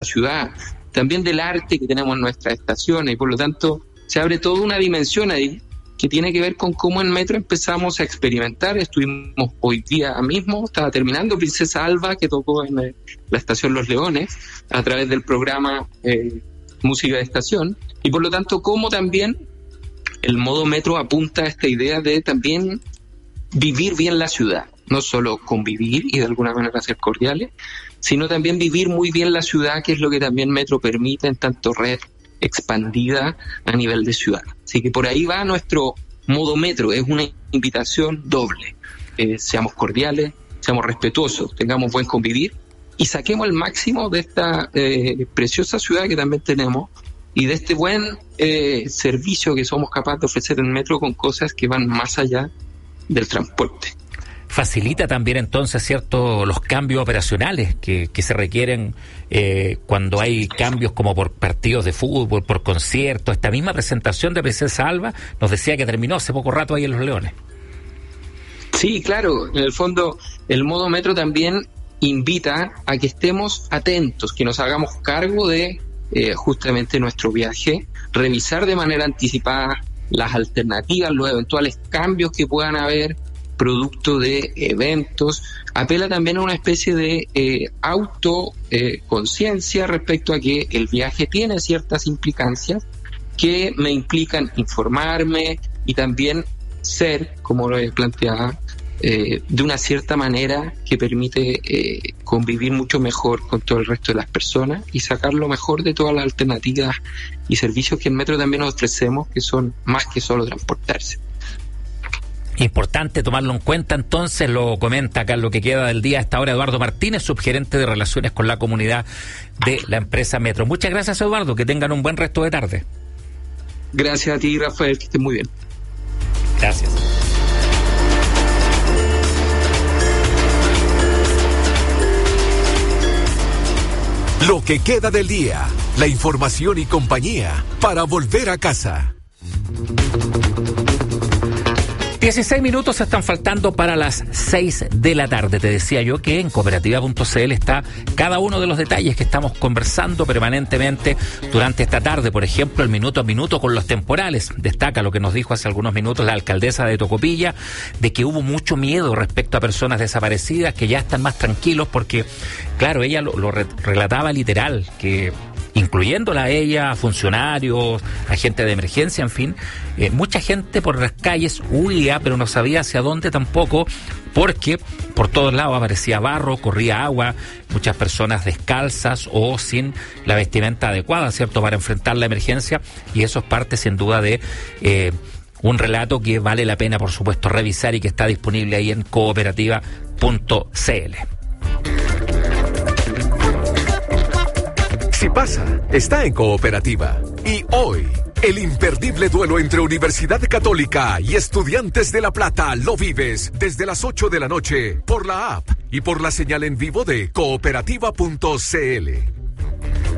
ciudad, también del arte que tenemos en nuestras estaciones, y por lo tanto se abre toda una dimensión ahí que tiene que ver con cómo en Metro empezamos a experimentar. Estuvimos hoy día mismo, estaba terminando Princesa Alba, que tocó en la estación Los Leones, a través del programa Música de Estación, y por lo tanto cómo también el modo Metro apunta a esta idea de también vivir bien la ciudad, no solo convivir y de alguna manera ser cordiales, sino también vivir muy bien la ciudad, que es lo que también Metro permite en tanto red expandida a nivel de ciudad. Así que por ahí va nuestro modo Metro, es una invitación doble. Seamos cordiales, seamos respetuosos, tengamos buen convivir y saquemos el máximo de esta preciosa ciudad que también tenemos y de este buen servicio que somos capaces de ofrecer en Metro con cosas que van más allá del transporte. Facilita también entonces, ¿cierto?, los cambios operacionales que se requieren cuando hay cambios como por partidos de fútbol, por conciertos. Esta misma presentación de Princesa Alba nos decía que terminó hace poco rato ahí en Los Leones. Sí, claro, en el fondo el modo Metro también invita a que estemos atentos, que nos hagamos cargo de justamente nuestro viaje, revisar de manera anticipada las alternativas, los eventuales cambios que puedan haber producto de eventos. Apela también a una especie de autoconciencia respecto a que el viaje tiene ciertas implicancias que me implican informarme y también ser, como lo planteaba, de una cierta manera que permite convivir mucho mejor con todo el resto de las personas y sacar lo mejor de todas las alternativas y servicios que en Metro también nos ofrecemos, que son más que solo transportarse. Importante tomarlo en cuenta, entonces lo comenta acá en lo que queda del día a esta hora Eduardo Martínez, subgerente de Relaciones con la Comunidad de la empresa Metro. Muchas gracias, Eduardo, que tengan un buen resto de tarde. Gracias a ti, Rafael, que estés muy bien. Gracias. Lo que queda del día, la información y compañía para volver a casa. 16 minutos están faltando para las 6 de la tarde. Te decía yo que en cooperativa.cl está cada uno de los detalles que estamos conversando permanentemente durante esta tarde. Por ejemplo, el minuto a minuto con los temporales. Destaca lo que nos dijo hace algunos minutos la alcaldesa de Tocopilla, de que hubo mucho miedo respecto a personas desaparecidas, que ya están más tranquilos porque, claro, ella lo relataba literal, que incluyéndola a ella, funcionarios, agentes de emergencia, en fin, mucha gente por las calles huía, pero no sabía hacia dónde tampoco, porque por todos lados aparecía barro, corría agua, muchas personas descalzas o sin la vestimenta adecuada, ¿cierto?, para enfrentar la emergencia, y eso es parte sin duda de un relato que vale la pena, por supuesto, revisar y que está disponible ahí en cooperativa.cl. Si pasa, está en Cooperativa. Y hoy, el imperdible duelo entre Universidad Católica y Estudiantes de La Plata lo vives desde las 8 de la noche por la app y por la señal en vivo de cooperativa.cl.